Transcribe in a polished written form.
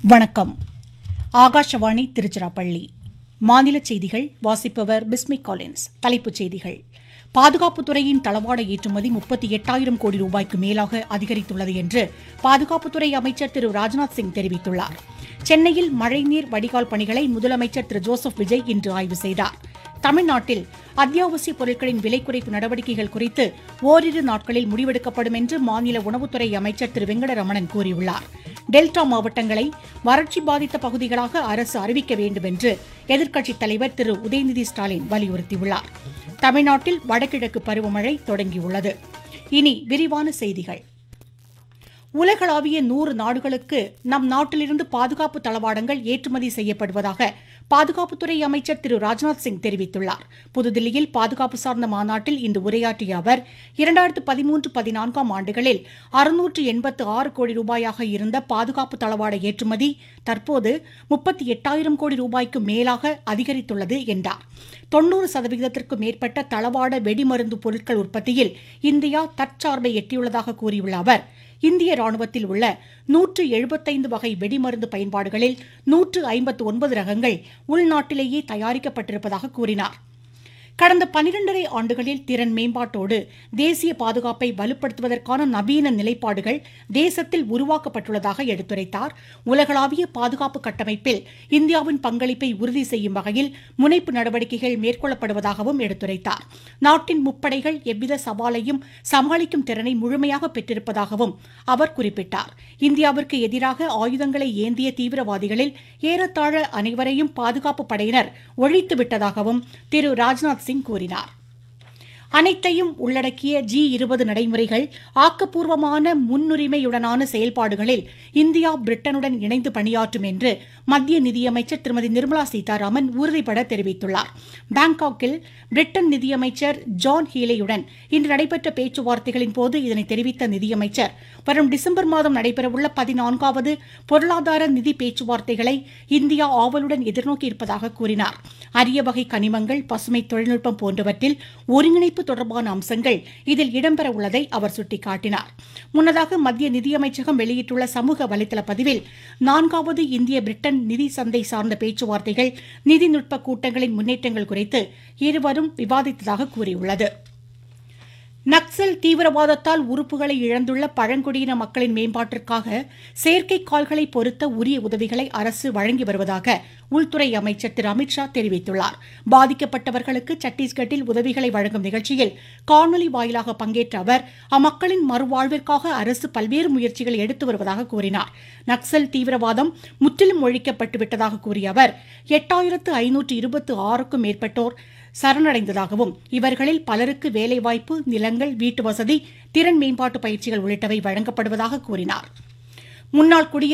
வணக்கம். ஆகாஷவாணி திருச்சிராப்பள்ளி. மாநில செய்திகள் வாசிப்பவர் பிஸ்மி காலின்ஸ். தலைப்புச் செய்திகள். பாதுகாப்புத்துறையின் தளவாட ஏற்றுமதி 38,000 கோடி ரூபாய்க்கு மேலாக அதிகரித்துள்ளது என்று பாதுகாப்புத்துறை அமைச்சர் திரு ராஜ்நாத் சிங் தெரிவித்துள்ளார். சென்னையில் மழைநீர் வடிகால் பணிகளை முதலமைச்சர் திரு ஜோசப் விஜய் இன்று ஆய்வு செய்தார். தமிழ்நாட்டில் அத்தியாவசிய பொருட்களின் விலை குறைப்பு நடவடிக்கைகள் குறித்து ஓரிரு நாட்களில் முடிவெடுக்கப்படும் என்று மாநில உணவுத்துறை அமைச்சர் திரு வெங்கடரமணன் கூறியுள்ளார். டெல்டா மாவட்டங்களை வறட்சி பாதித்த பகுதிகளாக அரசு அறிவிக்க வேண்டும் என்று எதிர்க்கட்சித் தலைவர் திரு உதயநிதி ஸ்டாலின் வலியுறுத்தியுள்ளார். தமிழ்நாட்டில் வடகிழக்கு பருவமழை தொடங்கியுள்ளது. இனி விரிவான செய்திகள். உலகளாவிய 100 நாடுகளுக்கு நம் நாட்டிலிருந்து பாதுகாப்பு தளவாடங்கள் ஏற்றுமதி செய்யப்படுவதாக பாதுகாப்புத்துறை அமைச்சர் திரு ராஜ்நாத் சிங் தெரிவித்துள்ளார். புதுதில்லியில் பாதுகாப்பு சார்ந்த மாநாட்டில் இன்று உரையாற்றிய அவர் 2013-14 ஆண்டுகளில் 686 கோடி ரூபாயாக இருந்த பாதுகாப்பு தளவாட ஏற்றுமதி தற்போது 38,000 கோடி ரூபாய்க்கு மேலாக அதிகரித்துள்ளது என்றார். 90% மேற்பட்ட தளவாட வெடிமருந்து பொருட்கள் உற்பத்தியில் இந்தியா தற்சார்பை எட்டியுள்ளதாக கூறியுள்ள அவர், இந்திய ராணுவத்தில் உள்ள 175 வகை வெடிமருந்து பயன்பாடுகளில் 159 ரகங்கள் உள்நாட்டிலேயே தயாரிக்கப்பட்டிருப்பதாக கூறினார். கடந்த 12.5 ஆண்டுகளில் திறன் மேம்பாட்டோடு தேசிய பாதுகாப்பை வலுப்படுத்துவதற்கான நவீன நிலைப்பாடுகள் தேசத்தில் உருவாக்கப்பட்டுள்ளதாக எடுத்துரைத்தார். உலகளாவிய பாதுகாப்பு கட்டமைப்பில் இந்தியாவின் பங்களிப்பை உறுதி செய்யும் வகையில் முனைப்பு நடவடிக்கைகள் மேற்கொள்ளப்படுவதாகவும் எடுத்துரைத்தார். நாட்டின் முப்படைகள் எவ்வித சவாலையும் சமாளிக்கும் திறனை முழுமையாக பெற்றிருப்பதாகவும் அவர் குறிப்பிட்டார். இந்தியாவிற்கு எதிராக ஆயுதங்களை ஏந்திய தீவிரவாதிகளில் ஏறத்தாழ அனைவரையும் பாதுகாப்பு படையினர் ஒழித்துவிட்டதாகவும் திரு ராஜ்நாத் சிங் கூறினார். அனைத்தையும் உள்ளடக்கிய G20 நடைமுறைகள் ஆக்கப்பூர்வமான முன்னுரிமையுடனான செயல்பாடுகளில் இந்தியா பிரிட்டனுடன் இணைந்து பணியாற்றும் என்று மத்திய நிதியமைச்சர் திருமதி நிர்மலா சீதாராமன் உறுதிபட தெரிவித்துள்ளார். பாங்காக்கில் பிரிட்டன் நிதியமைச்சர் ஜான் ஹீலேயுடன் இன்று நடைபெற்ற பேச்சுவார்த்தைகளின் போது இதனை தெரிவித்த நிதியமைச்சர், வரும் டிசம்பர் மாதம் நடைபெறவுள்ள 14வது பொருளாதார நிதி பேச்சுவார்த்தைகளை இந்தியா ஆவலுடன் எதிர்நோக்கியிருப்பதாக கூறினார். அரிய வகை கனிமங்கள், பசுமை தொழில்நுட்பம் போன்றவற்றில் ஒருங்கிணைப்பு தொடர்பான அம்சங்கள் இதில் இடம்பெற உள்ளதை அவர் சுட்டிக்காட்டினார். முன்னதாக மத்திய நிதியமைச்சகம் வெளியிட்டுள்ள சமூக வலைதள பதிவில் 4வது இந்திய பிரிட்டன் நிதி சந்தை சார்ந்த பேச்சுவார்த்தைகள், நிதிநுட்ப கூட்டங்களின் முன்னேற்றங்கள் குறித்து இருவரும் விவாதித்ததாக கூறியுள்ளது. நக்சல் தீவிரவாதத்தால் உறுப்புகளை இழந்துள்ள பழங்குடியின மக்களின் மேம்பாட்டிற்காக செயற்கை கால்களை பொருத்த உரிய உதவிகளை அரசு வழங்கி வருவதாக உள்துறை அமைச்சர் திரு அமித்ஷா தெரிவித்துள்ளார். பாதிக்கப்பட்டவர்களுக்கு சத்தீஸ்கட்டில் உதவிகளை வழங்கும் நிகழ்ச்சியில் காணொலி வாயிலாக பங்கேற்ற அவர், அம்மக்களின் மறுவாழ்விற்காக அரசு பல்வேறு முயற்சிகளை எடுத்து வருவதாக கூறினார். நக்சல் தீவிரவாதம் முற்றிலும் ஒழிக்கப்பட்டுவிட்டதாக கூறிய அவர், 8,526க்கும் மேற்பட்டோர் சரணடைந்ததாகவும் இவர்களில் பலருக்கு வேலைவாய்ப்பு, நிலங்கள், வீட்டு வசதி, திறன் மேம்பாட்டு பயிற்சிகள் உள்ளிட்டவை வழங்கப்படுவதாக கூறினார். முன்னாள்